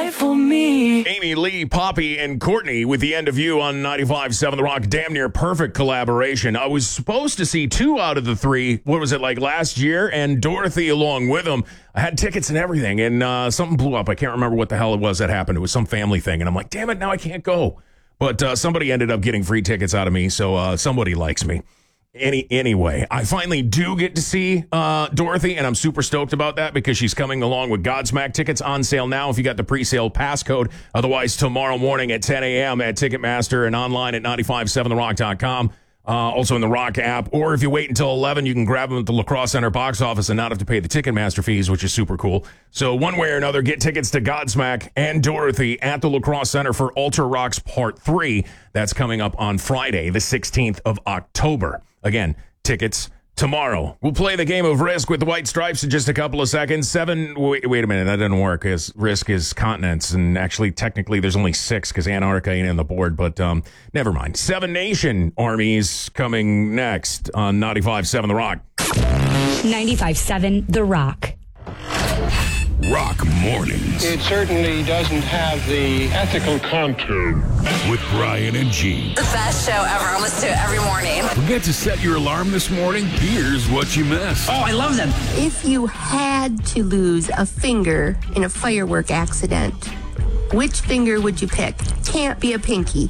right for me. Amy Lee, Poppy, and Courtney with The End of You on 95.7 The Rock. Damn near perfect collaboration. I was supposed to see 2 out of the 3, what was it, like last year? And Dorothy along with them. I had tickets and everything, and something blew up. I can't remember what the hell it was that happened. It was some family thing, and I'm like, damn it, now I can't go. But somebody ended up getting free tickets out of me, so somebody likes me. Anyway, I finally do get to see Dorothy, and I'm super stoked about that because she's coming along with Godsmack. Tickets on sale now if you got the pre-sale passcode. Otherwise, tomorrow morning at 10 a.m. at Ticketmaster and online at 957therock.com. Also in the Rock app. Or if you wait until 11, you can grab them at the La Crosse Center box office and not have to pay the Ticketmaster fees, which is super cool. So one way or another, get tickets to Godsmack and Dorothy at the La Crosse Center for Ultra Rocks Part 3. That's coming up on Friday, the 16th of October. Again, tickets tomorrow. We'll play the game of Risk with the White Stripes in just a couple of seconds. Wait a minute, that didn't work. Risk is continents, and actually, technically, there's only 6 because Antarctica ain't on the board, but never mind. 7 nation armies coming next on 95.7 The Rock. 95.7 The Rock. Rock Mornings. It certainly doesn't have the ethical contour. With Brian and Gene. The best show ever. I listen to it every morning. Forget to set your alarm this morning? Here's what you missed. Oh, I love them. If you had to lose a finger in a firework accident, which finger would you pick? Can't be a pinky.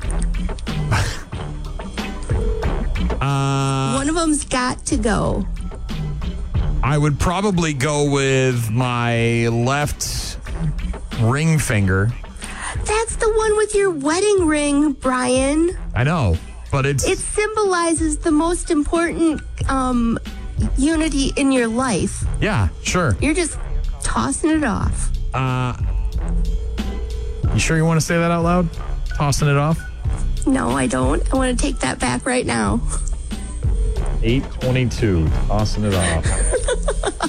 One of them's got to go. I would probably go with my left ring finger. That's the one with your wedding ring, Brian. I know, but it symbolizes the most important unity in your life. Yeah, sure. You're just tossing it off. You sure you want to say that out loud? Tossing it off? No, I don't. I want to take that back right now. 8:22, tossing it off.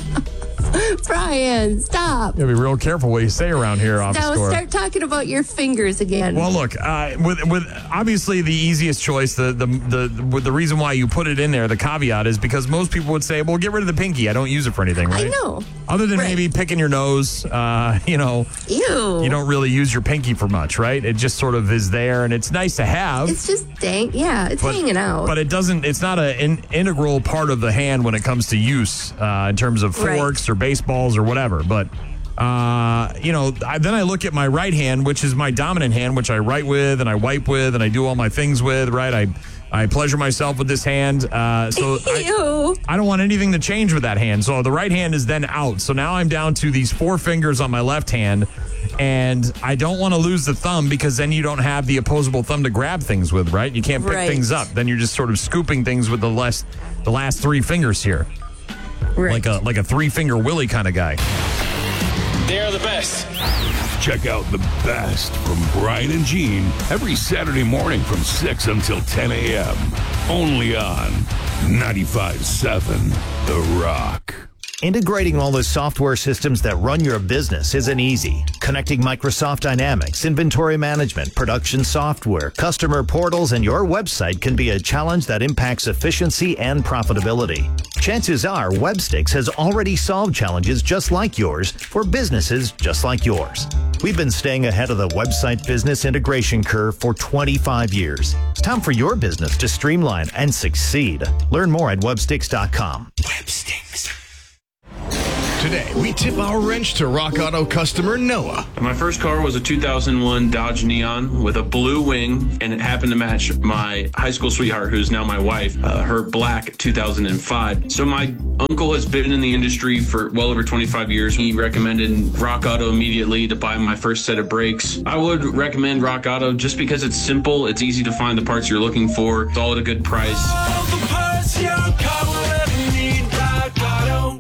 Brian, stop. You gotta be real careful what you say around here, off Now score. start talking about your fingers again. Well, look, with obviously the easiest choice, the reason why you put it in there, the caveat is because most people would say, well, get rid of the pinky. I don't use it for anything, right? I know. Other than maybe picking your nose, Ew. you don't really use your pinky for much, right? It just sort of is there, and it's nice to have. It's just it's hanging out. But it's not an integral part of the hand when it comes to use in terms of forks or baseballs or whatever. But, then I look at my right hand, which is my dominant hand, which I write with and I wipe with and I do all my things with, right? I pleasure myself with this hand. So I don't want anything to change with that hand. So the right hand is then out. So now I'm down to these 4 fingers on my left hand. And I don't want to lose the thumb because then you don't have the opposable thumb to grab things with, right? You can't pick things up. Then you're just sort of scooping things with the last 3 fingers here. Right. Like a 3-finger Willie kind of guy. They're the best. Check out the best from Brian and Gene every Saturday morning from 6 until 10 a.m. Only on 95.7 The Rock. Integrating all the software systems that run your business isn't easy. Connecting Microsoft Dynamics, inventory management, production software, customer portals, and your website can be a challenge that impacts efficiency and profitability. Chances are Webstix has already solved challenges just like yours for businesses just like yours. We've been staying ahead of the website business integration curve for 25 years. It's time for your business to streamline and succeed. Learn more at Webstix.com. Webstix. Today, we tip our wrench to Rock Auto customer Noah. My first car was a 2001 Dodge Neon with a blue wing, and it happened to match my high school sweetheart, who's now my wife, her black 2005. So my uncle has been in the industry for well over 25 years. He recommended Rock Auto immediately to buy my first set of brakes. I would recommend Rock Auto just because it's simple, it's easy to find the parts you're looking for, it's all at a good price. All the parts your car will ever need, Rock Auto.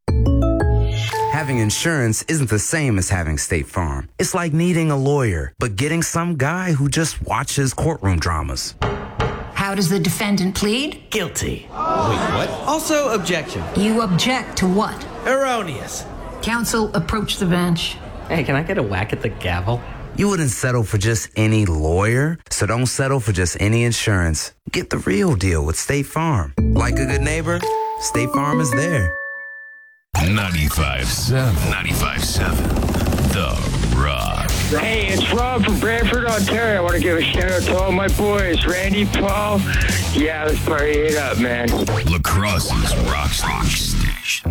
Having insurance isn't the same as having State Farm. It's like needing a lawyer, but getting some guy who just watches courtroom dramas. How does the defendant plead? Guilty. Wait, what? Also, objection. You object to what? Erroneous. Counsel, approach the bench. Hey, can I get a whack at the gavel? You wouldn't settle for just any lawyer, so don't settle for just any insurance. Get the real deal with State Farm. Like a good neighbor, State Farm is there. 95.7. 95.7 The Rock. Hey, it's Rob from Brantford, Ontario. I want to give a shout out to all my boys. Randy, Paul. Yeah, let's party it up, man. La Crosse's Rock Station.